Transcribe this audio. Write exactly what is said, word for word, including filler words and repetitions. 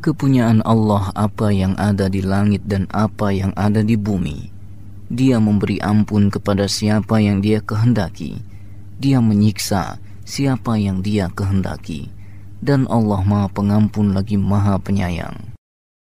Kepunyaan Allah apa yang ada di langit dan apa yang ada di bumi. Dia memberi ampun kepada siapa yang Dia kehendaki. Dia menyiksa siapa yang Dia kehendaki. Dan Allah Maha Pengampun lagi Maha Penyayang.